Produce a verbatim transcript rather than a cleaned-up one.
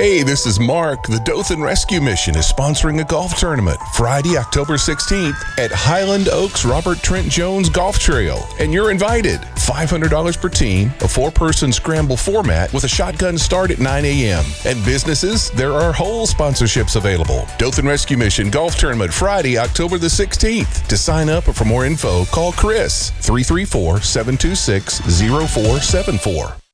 Hey, this is Mark. The Dothan Rescue Mission is sponsoring a golf tournament Friday, October sixteenth at Highland Oaks Robert Trent Jones Golf Trail. And you're invited. five hundred dollars per team, a four-person scramble format with a shotgun start at nine a.m. And businesses, there are whole sponsorships available. Dothan Rescue Mission Golf Tournament Friday, October the sixteenth. To sign up or for more info, call Chris, three three four, seven two six, zero four seven four.